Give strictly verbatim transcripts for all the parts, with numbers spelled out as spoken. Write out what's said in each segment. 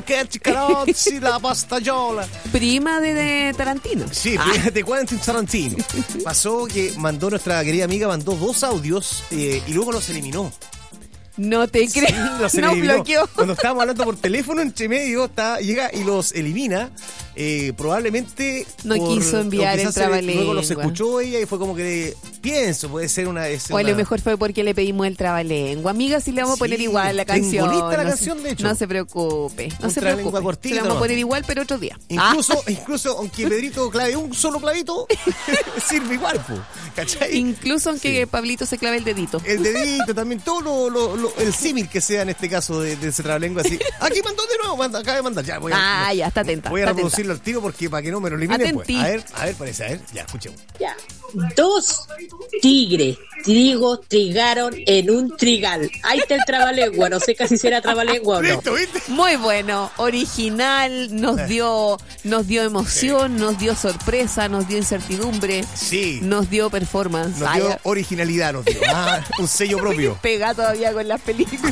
spaghetti, carozzi, la pastaiola. Prima de, de Tarantino. Sí, ah. de Quentin Tarantino. Pasó que mandó nuestra querida amiga, mandó dos audios eh, y luego los eliminó. No te Sí, creo. los No eliminó. bloqueó. Cuando estábamos hablando por teléfono, entre medio, está, llega y los elimina. Eh, probablemente No por- quiso enviar o quizás el trabalengua. Luego los escuchó ella y fue como que pienso, puede ser una. Es O a una- lo mejor fue porque le pedimos el trabalengua. Amiga, si le vamos a poner Sí, igual la tengo canción. lista la no canción, se, de hecho. No se preocupe. No Un se trabalengua preocupe. cortito, Se la vamos a ¿no? poner igual, pero otro día. Incluso, incluso aunque Pedrito clave un solo clavito, sirve igual, po, Ah, ¿cachai? incluso aunque Sí. Pablito se clave el dedito. El dedito, también todo lo, lo- lo- el símil que sea en este caso de, de ese trabalengua así. Aquí mandó de nuevo, manda, acaba de mandar. Ya, voy a, Ah, ya, está atenta. voy a está atenta. reproducirlo al tiro porque para que no me lo eliminen. Pues. Atenti. A ver, a ver, parece, a ver, ya, escuchemos. Ya. Dos tigres, trigo, trigaron en un trigal. Ahí está el trabalengua. No sé casi si era trabalengua o no. ¿Listo, viste? Muy bueno, original, nos dio, nos dio emoción, nos dio sorpresa, nos dio incertidumbre, Sí. nos dio performance. Nos Ay, dio originalidad, nos dio. Ah, un sello propio. pega todavía con las películas.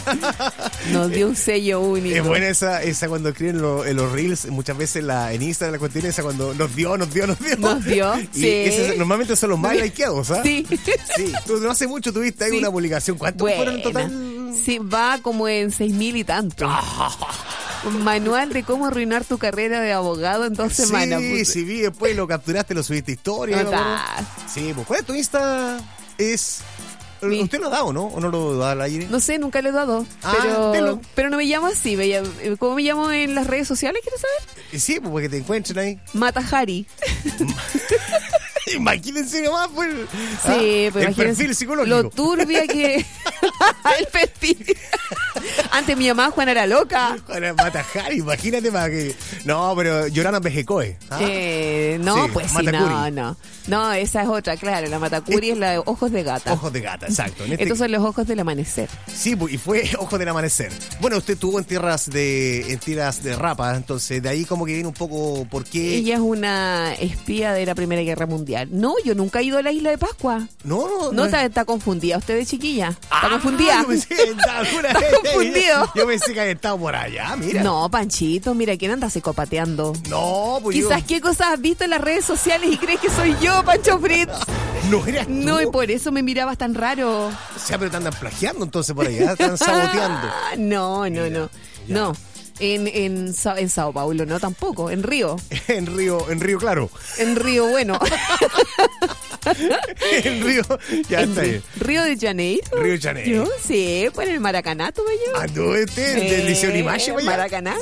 Nos dio un sello único. Es buena esa, esa cuando escriben lo- en los reels, muchas veces la, en Instagram la cuestión esa cuando nos dio, nos dio, nos dio. Nos dio, Y sí. esos normalmente son los más likeados, ¿ah? Sí. Sí, tú no hace mucho tuviste ahí Sí. una publicación. ¿Cuántos Buena. fueron en total? Sí, va como en seis mil y tanto. Un manual de cómo arruinar tu carrera de abogado en dos semanas. Sí, puse. sí, vi, después lo capturaste, lo subiste a historia. No me acuerdo. da. Sí, pues ¿cuál es tu Insta? Es... Mi- ¿Usted lo ha dado, no? ¿O no lo da al aire? No sé, nunca le he dado. Ah, pero, delo. pero no me llamo así. Me llamo- ¿Cómo me llamo en las redes sociales? ¿Quieres saber? Sí, pues porque te encuentren ahí. Matajari. Imagínense nomás, pues. Sí, ah, pero el imagínense perfil psicológico. lo turbia que... el perfil. Antes mi mamá, Juana, era loca. Para Matajari, imagínate para que. No, pero Yorana Bejecoe. ¿ah? Eh, no, Sí, pues sí, Matacuri. no, no. No, esa es otra, claro. La Matacuri es la de ojos de gata. Ojos de gata, exacto. En este- Estos son los ojos del amanecer. Sí, pues, y fue Ojos del Amanecer. Bueno, usted estuvo en tierras de en tierras de Rapa, entonces de ahí como que viene un poco por qué. Ella es una espía de la Primera Guerra Mundial. No, yo nunca he ido a la isla de Pascua. No, no, No, es- está, está confundida. Usted de chiquilla. Está Ah, confundida. Yo pensé que estaba, alguna Está vez- confundido. Yo pensé que había estado por allá, mira. No, Panchito, mira, ¿quién anda psicopateando? No, pues Quizás yo- qué cosas has visto en las redes sociales y crees que soy yo, Pancho Fritz. no eras tú. No, y por eso me mirabas tan raro. O sea, pero te andan plagiando entonces por allá, te andan saboteando. Ah, no, no, Mira, no. ya. No. En, en, Sa- en Sao Paulo, no, tampoco. En Río. En Río, en Río Claro. En Río Bueno. En Río, ya En está bien. Río de Janeiro. Río de Janeiro. Yo, sí, por el Maracaná tuve yo. Ah, no, este, del Liceo Limache, para allá. Maracaná.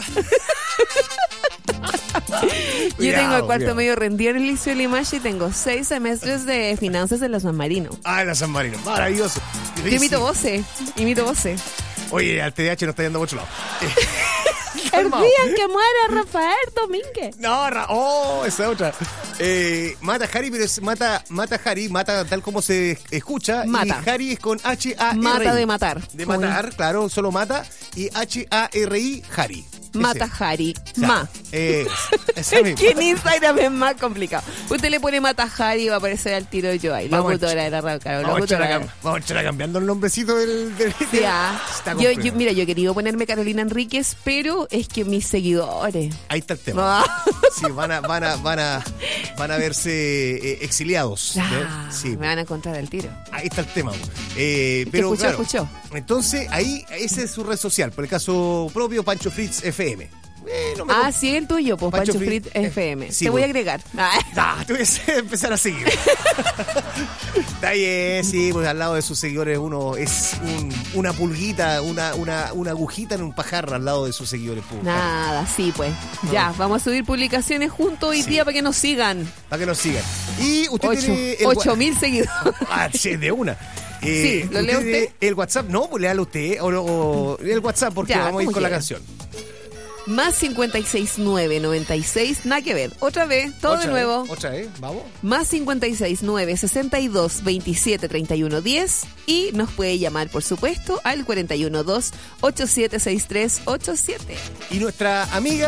Yo Cuidado, tengo el cuarto cuidado. medio rendido en el Liceo Limache y tengo seis semestres de finanzas en la San Marino. Ah, en la San Marino, maravilloso. Yo imito voces, imito voces. Oye, al T D A H no está yendo a mucho lado. El Calmado. día en que muera Rafael Domínguez. No, Ra- oh, esa es otra. Eh, mata Hari, pero es mata, mata Hari, mata tal como se escucha. Mata. Y Hari es con H A R I. Mata de matar. De Como matar, claro, solo mata. Y H A R I, Hari. Mata Ese. Hari. Ya, Ma. eh, esa misma. Que en Instagram es más complicado. Usted le pone Mata Hari y va a aparecer al tiro de Joy. Vamos a Locutora de la radio, claro. Vamos a, echar Locutora a de- cam- vamos a echar a cambiando el nombrecito del... del Sí, ah. Está yo, complejo. yo, mira, yo he querido ponerme Carolina Enríquez, pero es que mis seguidores. Ahí está el tema. Ah. Sí, van a, van a, van a, van a verse eh, exiliados. ¿no? Ah, Sí, me van a encontrar al tiro. ahí está el tema. Eh, pero escuchó, claro, escuchó. entonces ahí ese es su red social, por el caso propio Pancho Fritz F M. Eh, no me Ah, sí, el tuyo, pues Pancho Pancho Fritz, Fritz F M. sí, Te voy a pues. agregar. Ah. Ah, te voy a empezar a seguir. Está bien, sí, pues al lado de sus seguidores uno es un- una pulguita, una, una, una agujita en un pajar al lado de sus seguidores. Pues, Nada, sí, pues. Ya, vamos a subir publicaciones juntos hoy Sí. día para que nos sigan. para que nos sigan. Y usted Ocho, tiene... el ocho wa- mil seguidores. Ah, sí, de una. Eh, Sí, ¿lo lee tiene usted? El WhatsApp, no, pues léalo usted. O, o el WhatsApp, porque Ya, vamos a ir como con la quiera. canción. Más cincuenta y seis nueve noventa y seis, nada que ver. Otra vez, todo Otra de vez, nuevo. Otra vez, vamos. Más cincuenta y seis nueve sesenta y dos veintisiete treinta y uno diez y nos puede llamar, por supuesto, al cuarenta y uno dos ochenta y siete sesenta y tres ochenta y siete. Y nuestra amiga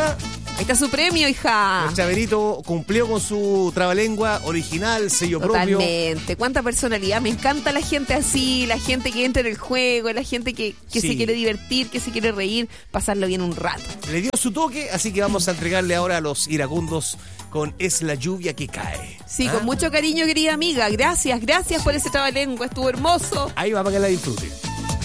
Ahí está su premio, hija. El Chaverito cumplió con su trabalengua original, sello propio. Totalmente. Cuánta personalidad. Me encanta la gente así, la gente que entra en el juego, la gente que, que Sí. se quiere divertir, que se quiere reír, pasarlo bien un rato. Le dio su toque, así que vamos a entregarle ahora a los iracundos con Es la lluvia que cae. Sí, ¿Ah? con mucho cariño, querida amiga. Gracias, gracias por ese trabalengua. Estuvo hermoso. Ahí va para que la disfrute.